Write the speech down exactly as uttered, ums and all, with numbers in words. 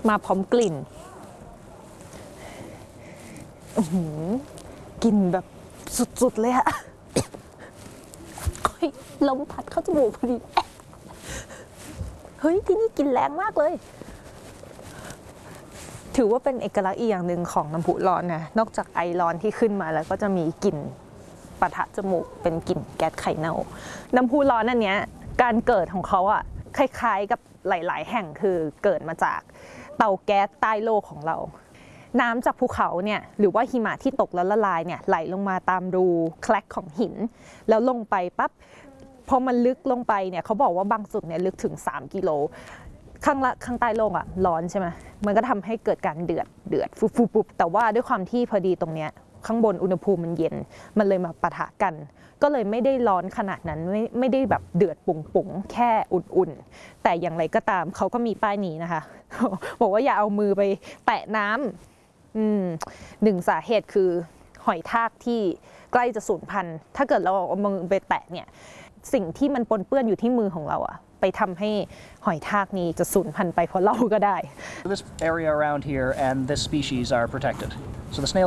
มาพร้อมกลิ่นกลิ่นแบบสุดๆเลยอะลมพัดเข้าจมูกพอดีเฮ้ยที่นี่กลิ่นแรงมากเลยถือว่าเป็นเอกลักษณ์อีกอย่างหนึ่งของน้ำพุร้อนนะนอกจากไอร้อนที่ขึ้นมาแล้วก็จะมีกลิ่นปะทะจมูกเป็นกลิ่นแก๊สไข่เน่าน้ำพุร้อนอันเนี้ยการเกิดของเขาอ่ะคล้ายๆกับหลายๆแห่งคือเกิดมาจากเตาแก๊สใต้โลกของเราน้ำจากภูเขาเนี่ยหรือว่าหิมะที่ตกแล้วละลายเนี่ยไหลลงมาตามรูแคลกของหินแล้วลงไปปั๊บพอมันลึกลงไปเนี่ยเขาบอกว่าบางจุดเนี่ยลึกถึงสามกิโลข้างละข้างใต้โลกอ่ะร้อนใช่ไหมมันก็ทำให้เกิดการเดือดเดือดฟุบฟุบฟุบแต่ว่าด้วยความที่พอดีตรงเนี้ยข้างบนอุณหภูมิมันเย็นมันเลยมาปะทะกันก็เลยไม่ได้ร้อนขนาดนั้นไม่ไม่ได้แบบเดือดปุ่งๆแค่อุ่นๆแต่อย่างไรก็ตามเขาก็มีป้ายนี้นะคะบอกว่าอย่าเอามือไปแตะน้ำอืมหนึ่งสาเหตุคือหอยทากที่ใกล้จะสูญพันธุ์ถ้าเกิดเราเอามือไปแตะเนี่ยสิ่งที่มันปนเปื้อนอยู่ที่มือของเราอะไปทำให้หอยทากนี้จะสูญพันธุ์ไปเพราะเราก็ได้ This area around here and this species are protected. So the snail